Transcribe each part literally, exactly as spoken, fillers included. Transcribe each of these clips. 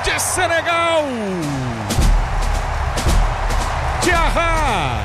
de Senegal. Diarra,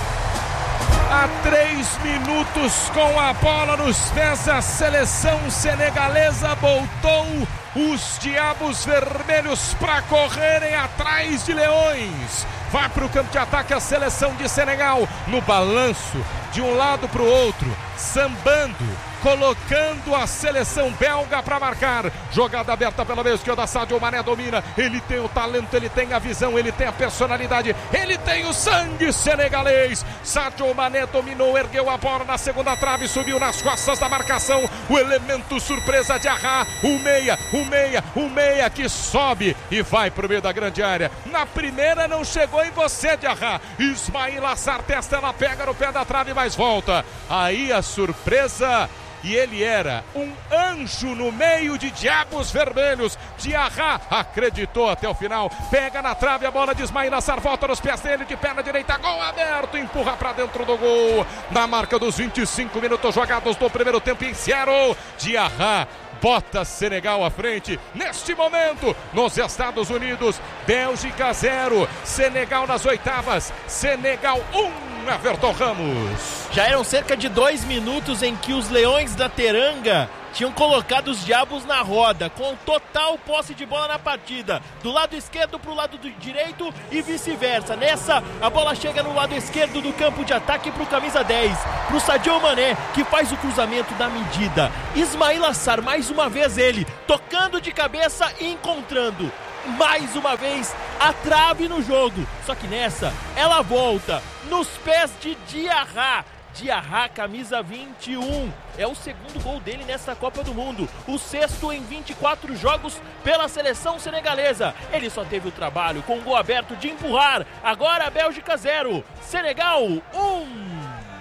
há três minutos com a bola nos pés, a seleção senegalesa botou os diabos vermelhos para correrem atrás de leões. Vai para o campo de ataque a seleção de Senegal, no balanço de um lado para o outro, sambando, colocando a seleção belga para marcar. Jogada aberta pela meia esquerda, Sadio Mané domina. Ele tem o talento, ele tem a visão, ele tem a personalidade, ele tem o sangue senegalês. Sadio Mané dominou, ergueu a bola na segunda trave, subiu nas costas da marcação. O elemento surpresa de Arra, o meia, o meia, o meia que sobe e vai pro meio da grande área. Na primeira não chegou em você, de Arra. Ismail Assar testa, ela pega no pé da trave, mas volta. Aí a surpresa. E ele era um anjo no meio de diabos vermelhos. Diarra acreditou até o final. Pega na trave a bola de Ismail Assar, volta nos pés dele de perna direita. Gol aberto, empurra para dentro do gol. Na marca dos vinte e cinco minutos jogados do primeiro tempo em Seattle. Diarra bota Senegal à frente. Neste momento, nos Estados Unidos, Bélgica zero. Senegal nas oitavas. Senegal um. Everton Ramos. Já eram cerca de dois minutos em que os Leões da Teranga tinham colocado os diabos na roda, com total posse de bola na partida, do lado esquerdo para o lado do direito e vice-versa. Nessa, a bola chega no lado esquerdo do campo de ataque para o camisa dez, para o Sadio Mané, que faz o cruzamento da medida. Ismail Assar, mais uma vez ele, tocando de cabeça e encontrando mais uma vez a trave no jogo. Só que nessa, ela volta nos pés de Diarra. Diarra, camisa vinte e um. É o segundo gol dele nessa Copa do Mundo. O sexto em vinte e quatro jogos pela seleção senegalesa. Ele só teve o trabalho com o gol aberto de empurrar. Agora a Bélgica zero. Senegal um.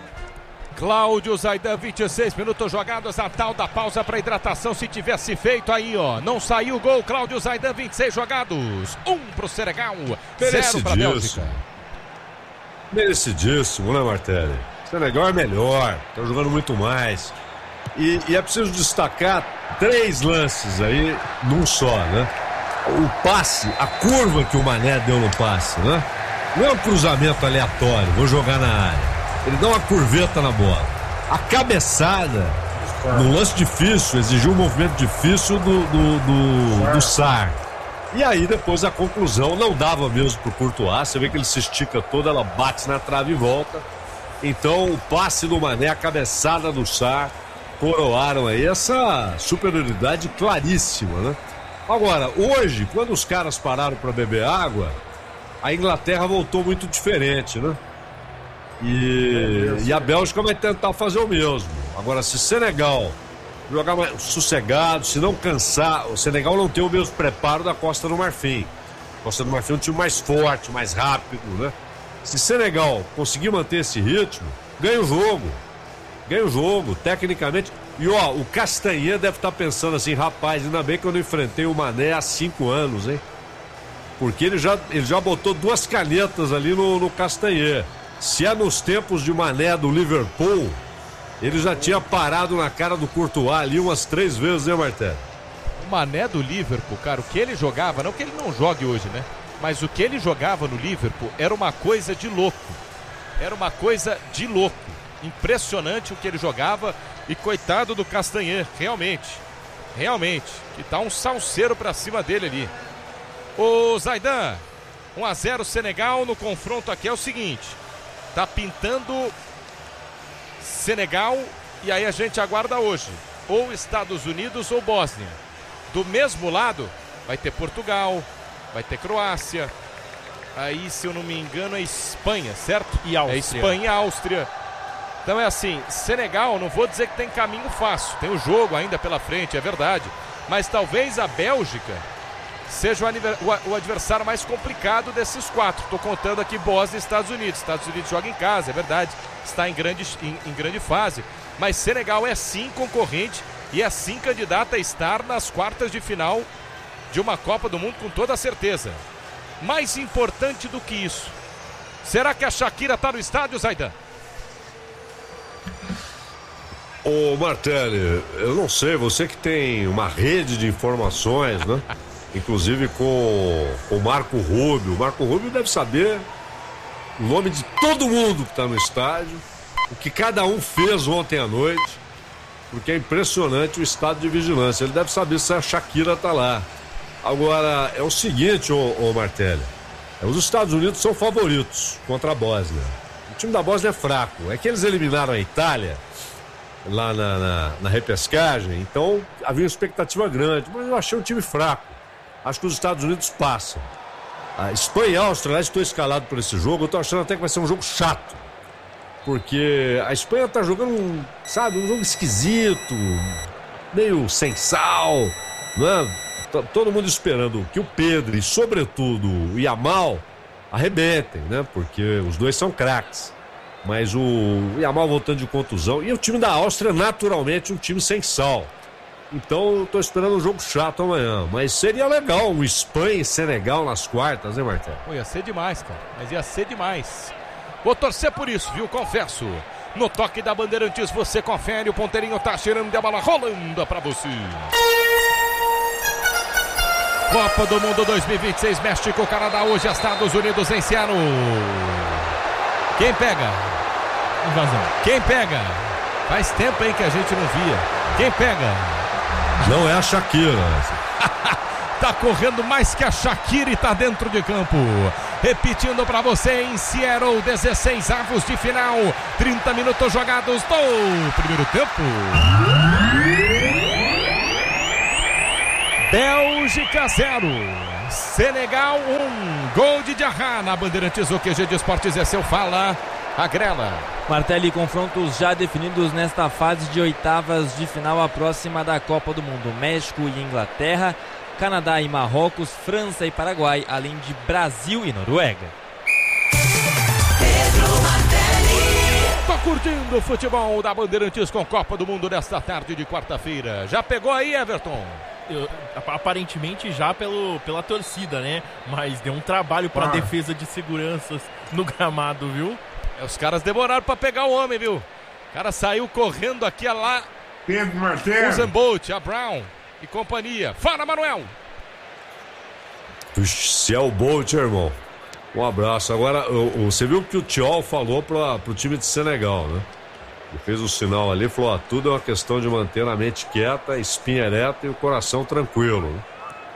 Cláudio Zaidan, vinte e seis minutos jogados, a tal da pausa para hidratação, se tivesse feito aí, ó, não saiu o gol. Cláudio Zaidan, vinte e seis jogados, um pro Senegal, zero pra Bélgica. Merecidíssimo, né, Martelli? Senegal é melhor, tá jogando muito mais. E, e é preciso destacar três lances aí num só, né? O passe, a curva que o Mané deu no passe, né? Não é um cruzamento aleatório, vou jogar na área. Ele dá uma curveta na bola. A cabeçada, no lance difícil, exigiu um movimento difícil do, do, do, do Sarr. E aí depois a conclusão não dava mesmo pro Courtois. Você vê que ele se estica todo, ela bate na trave e volta. Então o passe do Mané, a cabeçada do Sarr, coroaram aí essa superioridade claríssima, né? Agora, hoje, quando os caras pararam para beber água, a Inglaterra voltou muito diferente, né? E, e a Bélgica vai tentar fazer o mesmo. Agora, se Senegal jogar mais sossegado, se não cansar, o Senegal não tem o mesmo preparo da Costa do Marfim. A Costa do Marfim é um time mais forte, mais rápido, né? Se Senegal conseguir manter esse ritmo, ganha o jogo. Ganha o jogo, tecnicamente. E ó, o Castanhê deve estar pensando assim, rapaz, ainda bem que eu não enfrentei o Mané há cinco anos, hein? Porque ele já, ele já botou duas canetas ali no, no Castanhê. Se é nos tempos de Mané do Liverpool, ele já tinha parado na cara do Courtois ali umas três vezes, né, Martelli? O Mané do Liverpool, cara, o que ele jogava, não que ele não jogue hoje, né? Mas o que ele jogava no Liverpool era uma coisa de louco. Era uma coisa de louco. Impressionante o que ele jogava. E coitado do Castanhê, realmente. Realmente. Que tá um salseiro pra cima dele ali. Ô Zaidan, um a zero Senegal no confronto aqui é o seguinte. Tá pintando Senegal e aí a gente aguarda hoje. Ou Estados Unidos ou Bósnia. Do mesmo lado vai ter Portugal, vai ter Croácia. Aí, se eu não me engano, é Espanha, certo? E Áustria. É Espanha e Áustria. Então é assim, Senegal, não vou dizer que tem caminho fácil. Tem o jogo ainda pela frente, é verdade. Mas talvez a Bélgica seja o adversário mais complicado desses quatro. Estou contando aqui Bósnia e Estados Unidos. Estados Unidos joga em casa, é verdade. Está em grande, em, em grande fase. Mas Senegal é sim concorrente e é sim candidato a estar nas quartas de final de uma Copa do Mundo com toda certeza. Mais importante do que isso, será que a Shakira está no estádio, Zaidan? Ô Martelli, eu não sei, você que tem uma rede de informações, né? inclusive com o Marco Rubio. O Marco Rubio deve saber o nome de todo mundo que está no estádio, o que cada um fez ontem à noite, porque é impressionante o estado de vigilância. Ele deve saber se a Shakira está lá. Agora, é o seguinte, ô, ô Martelli, os Estados Unidos são favoritos contra a Bósnia. O time da Bósnia é fraco, é que eles eliminaram a Itália lá na, na, na repescagem, então havia uma expectativa grande, mas eu achei um time fraco. Acho que os Estados Unidos passam. A Espanha e a Áustria, estou escalado por esse jogo, eu estou achando até que vai ser um jogo chato, porque a Espanha está jogando, um, sabe, um jogo esquisito, meio sem sal, não é? Todo mundo esperando que o Pedro e, sobretudo, o Yamal arrebentem, né? Porque os dois são craques. Mas o Yamal voltando de contusão. E o time da Áustria, naturalmente, um time sem sal. Então, eu tô esperando um jogo chato amanhã. Mas seria legal um Espanha e Senegal nas quartas, né, Martelo? Pô, ia ser demais, cara. Mas ia ser demais. Vou torcer por isso, viu? Confesso. No toque da Bandeirantes, você confere. O ponteirinho tá cheirando e a bola rolando pra você. Copa do Mundo dois mil e vinte e seis, México, Canadá, hoje Estados Unidos em Seattle. Quem pega? Invasão. Quem pega? Faz tempo aí que a gente não via. Quem pega? Não é a Shakira. Tá correndo mais que a Shakira e tá dentro de campo. Repetindo pra você em Seattle, dezesseis avos de final, trinta minutos jogados do primeiro tempo. Bélgica zero, Senegal um, gol de Diarra na Bandeirantes, o Q G de Esportes é seu, fala a Grela. Martelli, confrontos já definidos nesta fase de oitavas de final, a próxima da Copa do Mundo, México e Inglaterra, Canadá e Marrocos, França e Paraguai, além de Brasil e Noruega. Tô curtindo o futebol da Bandeirantes com Copa do Mundo nesta tarde de quarta-feira. Já pegou aí, Everton? Eu, aparentemente já pelo, pela torcida, né? Mas deu um trabalho para a ah. defesa de seguranças no gramado, viu? É, os caras demoraram para pegar o homem, viu? O cara saiu correndo aqui a lá. Pedro Martelli, Usain Bolt, a Brown e companhia. Fala, Manuel! Se é o Bolt, irmão, um abraço. Agora, você viu o que o Thiol falou para o time de Senegal, né? Ele fez o sinal ali, falou, ó, tudo é uma questão de manter a mente quieta, a espinha ereta e o coração tranquilo. Né?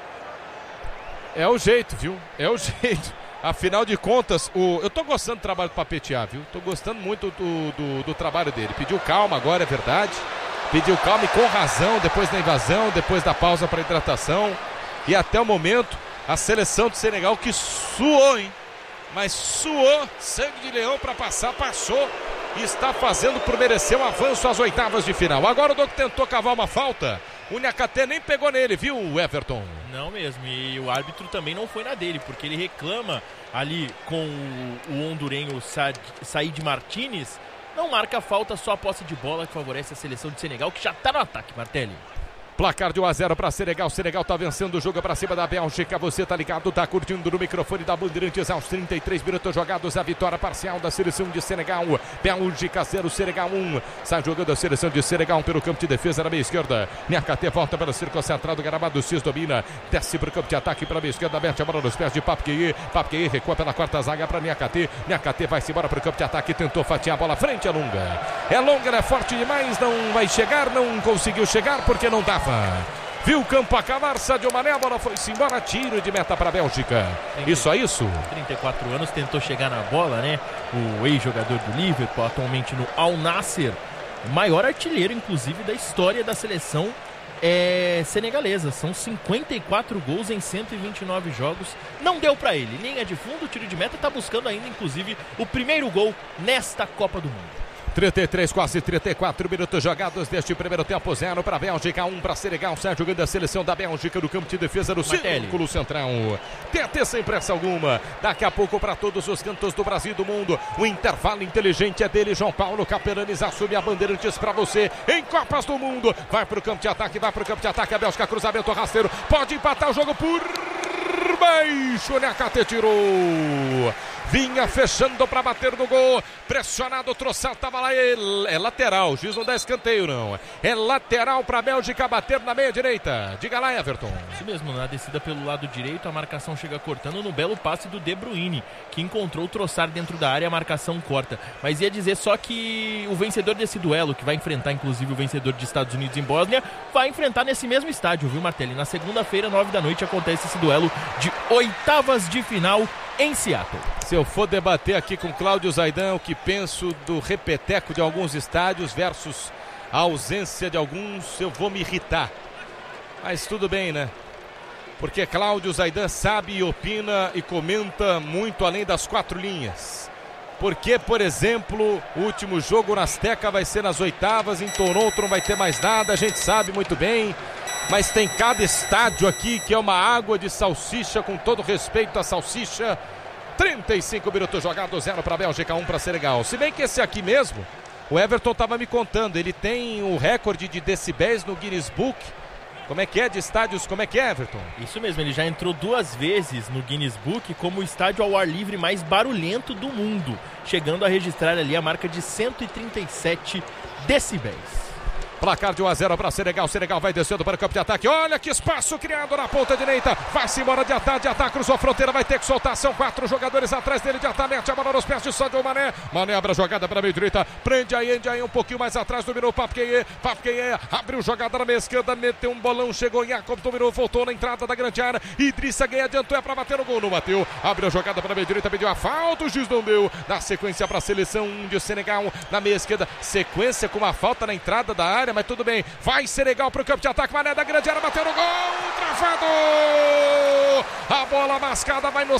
É o jeito, viu? É o jeito. Afinal de contas, o... eu tô gostando do trabalho do Papetiá, viu? Tô gostando muito do, do, do trabalho dele. Pediu calma agora, é verdade. Pediu calma e com razão, depois da invasão, depois da pausa para hidratação. E até o momento, a seleção do Senegal que suou, hein? Mas suou, sangue de leão para passar, passou. E está fazendo por merecer um avanço às oitavas de final. Agora o Doc tentou cavar uma falta. O Niakhaté nem pegou nele, viu, Everton? Não mesmo, e o árbitro também não foi na dele, porque ele reclama ali com o, o hondurenho Said Martínez. Não marca falta, só a posse de bola que favorece a seleção de Senegal, que já está no ataque, Martelli. Placar de um a zero para Senegal. Senegal tá vencendo o jogo para cima da Bélgica. Você tá ligado, tá curtindo no microfone da Bandeirantes aos trinta e três minutos jogados. A vitória parcial da seleção de Senegal. Bélgica zero, Senegal um. Sai jogando a seleção de Senegal pelo campo de defesa na meia esquerda. Niakhaté volta para o círculo central do gramado. Cis domina. Desce para o campo de ataque para a meia esquerda. Mete a bola nos pés de Pape. Pape recua pela quarta zaga para Niakhaté. Niakhaté vai-se embora para o campo de ataque. Tentou fatiar a bola. Frente é longa. É longa, ela é forte demais. Não vai chegar. Não conseguiu chegar porque não dava. Viu o campo acabar, Sadio Mané, a bola foi-se embora, tiro de meta para a Bélgica. Isso é isso. trinta e quatro anos, tentou chegar na bola, né? O ex-jogador do Liverpool, atualmente no Al Nassr, o maior artilheiro, inclusive, da história da seleção é, senegalesa. São cinquenta e quatro gols em cento e vinte e nove jogos. Não deu para ele. Linha de fundo, tiro de meta, tá buscando ainda, inclusive, o primeiro gol nesta Copa do Mundo. trinta e três, quase trinta e quatro minutos jogados deste primeiro tempo, zero para a Bélgica, um para Senegal. Sai jogando a seleção da Bélgica no campo de defesa do círculo central. Tenta sem pressa alguma. Daqui a pouco para todos os cantos do Brasil e do mundo. O intervalo inteligente é dele, João Paulo Capelanes assume a Bandeirantes para você em Copas do Mundo. Vai para o campo de ataque, vai para o campo de ataque. A Bélgica, cruzamento rasteiro. Pode empatar o jogo por baixo. Niakhaté tirou. vinha fechando para bater no gol, pressionado, o Trossard estava lá, é, é lateral, o juiz não dá escanteio não, é lateral para a Bélgica bater na meia direita. Diga lá, Everton. Isso mesmo, na descida pelo lado direito, a marcação chega cortando no belo passe do De Bruyne, que encontrou o Trossard dentro da área, a marcação corta. Mas ia dizer só que o vencedor desse duelo, que vai enfrentar inclusive o vencedor de Estados Unidos em Bósnia, vai enfrentar nesse mesmo estádio, viu, Martelli? Na segunda-feira, nove da noite, acontece esse duelo de oitavas de final em Seattle. Se eu for debater aqui com Cláudio Zaidan o que penso do repeteco de alguns estádios versus a ausência de alguns, eu vou me irritar. Mas tudo bem, né? Porque Cláudio Zaidan sabe e opina e comenta muito além das quatro linhas. Porque, por exemplo, o último jogo na Azteca vai ser nas oitavas, em Toronto não vai ter mais nada, a gente sabe muito bem. Mas tem cada estádio aqui que é uma água de salsicha, com todo respeito à salsicha. trinta e cinco minutos jogados, zero para a Bélgica, um para Senegal. Se bem que esse aqui mesmo, o Everton estava me contando, ele tem o recorde de decibéis no Guinness Book. Como é que é de estádios, como é que é, Everton? Isso mesmo, ele já entrou duas vezes no Guinness Book como o estádio ao ar livre mais barulhento do mundo, chegando a registrar ali a marca de cento e trinta e sete decibéis. Placar de um a zero para Senegal. Senegal vai descendo para o campo de ataque. Olha que espaço criado na ponta direita. Vai-se embora de ataque, de ataque, cruzou a fronteira, vai ter que soltar. São quatro jogadores atrás dele de ataque. Mete a bola nos pés de Sadio Mané. Mané abre a jogada para a meia direita. Prende a Ende aí um pouquinho mais atrás. Dominou o Pape-Gueye. Pape-Gueye abriu jogada na meia esquerda. Meteu um bolão. Chegou em Jacob. Dominou. Voltou na entrada da grande área. Idrissa Gueye adiantou. É para bater no gol. Não bateu. Abre a jogada para a meia direita. Pediu a falta. O juiz não deu. Na sequência para a seleção de Senegal. Na meia esquerda. Sequência com uma falta na entrada da área. Mas tudo bem. Vai Senegal para o campo de ataque, Mané da grande área, bateu no gol, travado! A bola mascada vai no